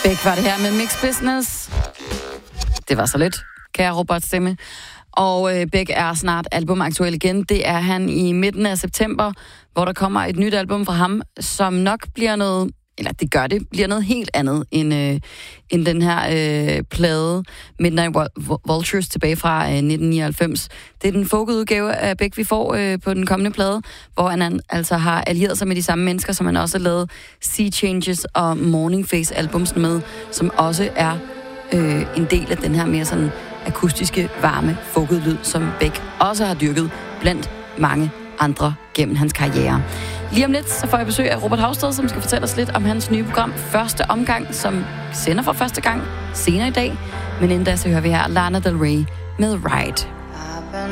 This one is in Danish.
Beck var det her med Mix Business. Det var så lidt, kære Robert Stemme. Og Beck er snart albumaktuel igen. Det er han i midten af september, hvor der kommer et nyt album fra ham, som nok bliver noget, eller det bliver noget helt andet end den her plade Midnight Vultures tilbage fra 1999. Det er den folkudgave af Beck, vi får på den kommende plade, hvor han altså har allieret sig med de samme mennesker, som han også har lavet Sea Changes og Morning Face albums med, som også er en del af den her mere sådan akustiske, varme, folklyd, som Beck også har dyrket blandt mange andre gennem hans karriere. Lige om lidt, så får jeg besøg af Robert Hausted, som skal fortælle os lidt om hans nye program Første Omgang, som sender for første gang senere i dag. Men inden da, så hører vi her Lana Del Rey med Ride.